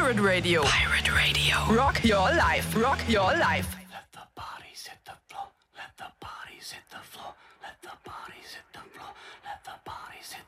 Pirate Radio. Pirate Radio. Rock your life. Rock your life. Let the bodies hit the floor. Let the bodies hit the floor. Let the bodies hit the floor. Let the bodies hit